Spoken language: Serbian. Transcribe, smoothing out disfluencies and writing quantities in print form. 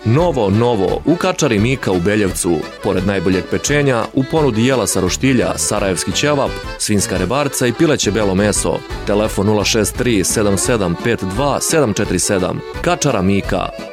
Novo, u kačari Mika u Beljevcu. Pored najboljeg pečenja, u ponudi jela sa roštilja, sarajevski ćevap, svinjska rebarca i pileće belo meso. Telefon 063 7752 747. Kačara Mika.